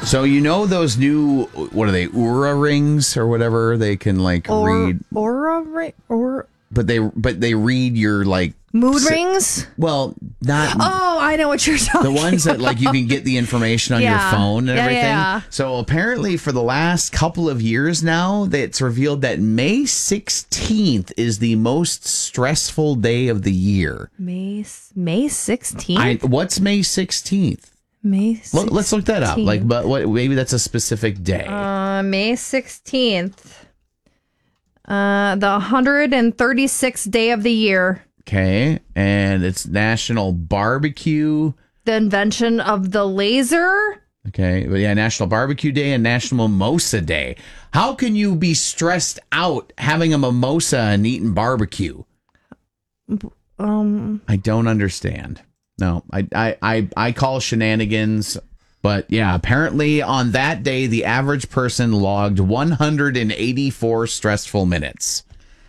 So you know those new, what are they, Oura rings or whatever? They can like read. But they read your like mood rings. Well, not. Oh, I know what you're talking. The ones that like you can get the information on your phone and everything. Yeah. So apparently, for the last couple of years now, it's revealed that May 16th is the most stressful day of the year. May 16th. What's May 16th? May 16th. Let's look that up. Like, but what? Maybe that's a specific day. May 16th. The 136th day of the year. Okay, and it's National Barbecue. The invention of the laser. Okay, but yeah, National Barbecue Day and National Mimosa Day. How can you be stressed out having a mimosa and eating barbecue? I don't understand. No, I call shenanigans. But yeah, apparently on that day, the average person logged 184 stressful minutes.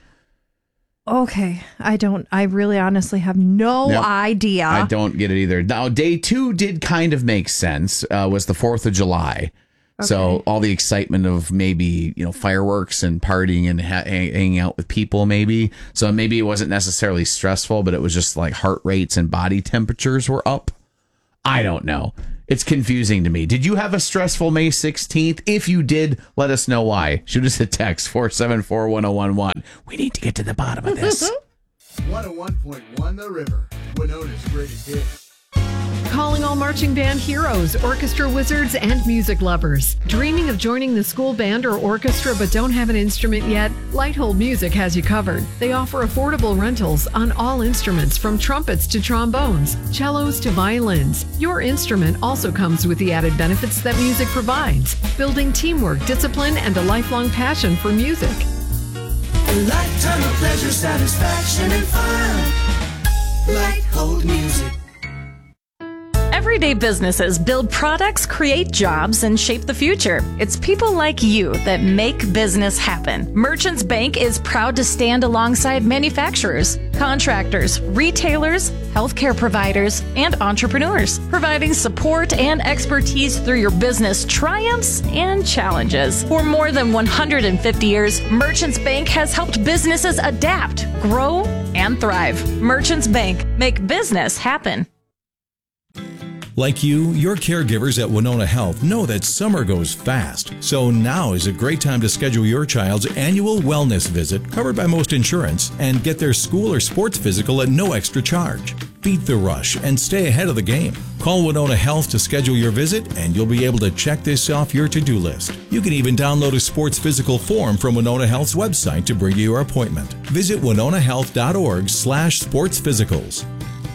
Okay. I really honestly have no idea. I don't get it either. Now, day 2 did kind of make sense, was the 4th of July. Okay. So all the excitement of maybe, fireworks and partying and hanging out with people maybe. So maybe it wasn't necessarily stressful, but it was just like heart rates and body temperatures were up. I don't know. It's confusing to me. Did you have a stressful May 16th? If you did, let us know why. Shoot us a text, 474-1011. We need to get to the bottom of this. 101.1 The River, Winona's greatest hits. Calling all marching band heroes, orchestra wizards, and music lovers. Dreaming of joining the school band or orchestra but don't have an instrument yet? Lighthold Music has you covered. They offer affordable rentals on all instruments from trumpets to trombones, cellos to violins. Your instrument also comes with the added benefits that music provides, building teamwork, discipline, and a lifelong passion for music. A lifetime of pleasure, satisfaction, and fun. Lighthold Music. Everyday businesses build products, create jobs, and shape the future. It's people like you that make business happen. Merchants Bank is proud to stand alongside manufacturers, contractors, retailers, healthcare providers, and entrepreneurs, providing support and expertise through your business triumphs and challenges. For more than 150 years, Merchants Bank has helped businesses adapt, grow, and thrive. Merchants Bank, make business happen. Like you, your caregivers at Winona Health know that summer goes fast. So now is a great time to schedule your child's annual wellness visit, covered by most insurance, and get their school or sports physical at no extra charge. Beat the rush and stay ahead of the game. Call Winona Health to schedule your visit, and you'll be able to check this off your to-do list. You can even download a sports physical form from Winona Health's website to bring you your appointment. Visit winonahealth.org/sportsphysicals.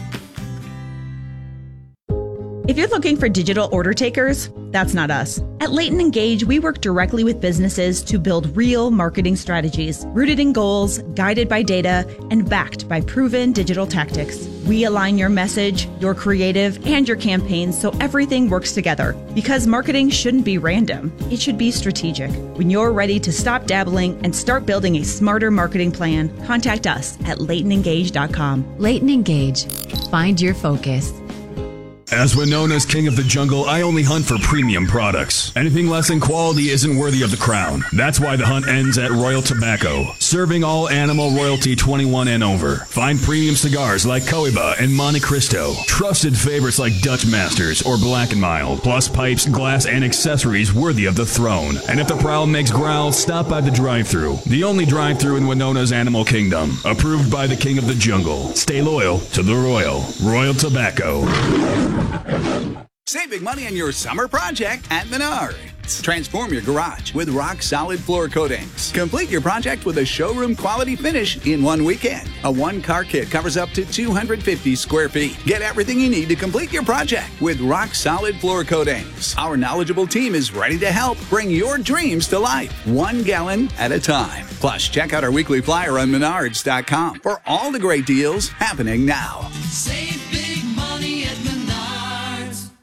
If you're looking for digital order takers, that's not us. At Leighton Engage, we work directly with businesses to build real marketing strategies, rooted in goals, guided by data, and backed by proven digital tactics. We align your message, your creative, and your campaigns so everything works together. Because marketing shouldn't be random, it should be strategic. When you're ready to stop dabbling and start building a smarter marketing plan, contact us at LeightonEngage.com. Leighton Engage. Find your focus. As Winona's king of the jungle, I only hunt for premium products. Anything less than quality isn't worthy of the crown. That's why the hunt ends at Royal Tobacco, serving all animal royalty 21 and over. Find premium cigars like Cohiba and Monte Cristo, trusted favorites like Dutch Masters or Black & Mild, plus pipes, glass, and accessories worthy of the throne. And if the prowl makes growl, stop by the drive-thru, the only drive-thru in Winona's animal kingdom, approved by the king of the jungle. Stay loyal to the Royal Tobacco. Save big money on your summer project at Menards. Transform your garage with rock-solid floor coatings. Complete your project with a showroom-quality finish in one weekend. A one-car kit covers up to 250 square feet. Get everything you need to complete your project with rock-solid floor coatings. Our knowledgeable team is ready to help bring your dreams to life, 1 gallon at a time. Plus, check out our weekly flyer on Menards.com for all the great deals happening now. Save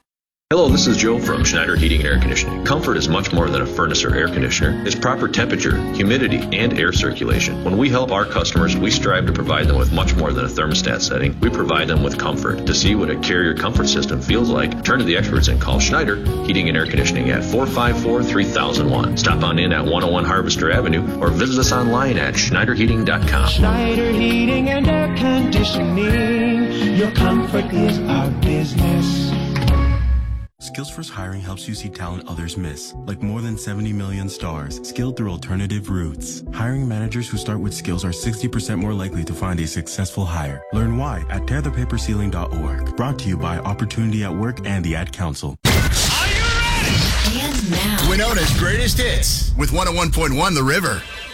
Hello, this is Joe from Schneider Heating and Air Conditioning. Comfort is much more than a furnace or air conditioner. It's proper temperature, humidity, and air circulation. When we help our customers, we strive to provide them with much more than a thermostat setting. We provide them with comfort. To see what a Carrier comfort system feels like, turn to the experts and call Schneider Heating and Air Conditioning at 454-3001. Stop on in at 101 Harvester Avenue or visit us online at schneiderheating.com. Schneider Heating and Air Conditioning. Your comfort is our business. SkillsFirst Hiring helps you see talent others miss, like more than 70 million stars, skilled through alternative routes. Hiring managers who start with skills are 60% more likely to find a successful hire. Learn why at tearthepaperceiling.org. Brought to you by Opportunity at Work and the Ad Council. And now, Winona's greatest hits with 101.1 The River.